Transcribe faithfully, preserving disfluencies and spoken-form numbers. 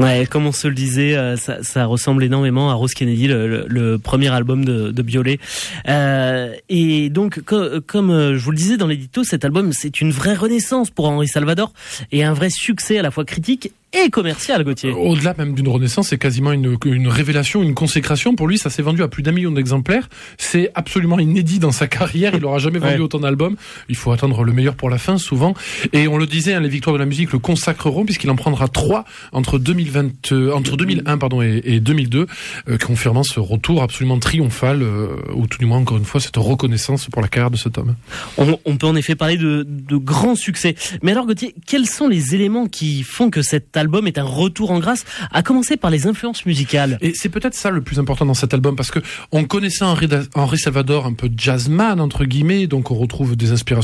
Ouais, comme on se le disait, euh, ça, ça ressemble énormément à Rose Kennedy, le, le, le premier album de, de Biolay. Euh, et donc, co- comme euh, je vous le disais dans l'édito, cet album, c'est une vraie renaissance pour Henri Salvador et un vrai succès à la fois critique et commercial, Gauthier. Au-delà même d'une renaissance, c'est quasiment une, une révélation, une consécration. Pour lui, ça s'est vendu à plus d'un million d'exemplaires. C'est absolument inédit dans sa carrière. Il n'aura jamais vendu ouais. autant d'albums. Il faut attendre le meilleur pour la fin, souvent. Et on le disait, hein, les victoires de la musique le consacreront, puisqu'il en prendra trois entre deux mille vingt, euh, entre deux mille un pardon, et, et deux mille deux, euh, confirmant ce retour absolument triomphal, euh, ou tout du moins, encore une fois, cette reconnaissance pour la carrière de cet homme. On, on peut en effet parler de, de grands succès. Mais alors, Gauthier, quels sont les éléments qui font que cet album est un retour en grâce, à commencer par les influences musicales? Et c'est peut-être ça le plus important dans cet album, parce que on connaissait Henri, Henri Salvador un peu jazzman, entre guillemets, donc on retrouve des inspirations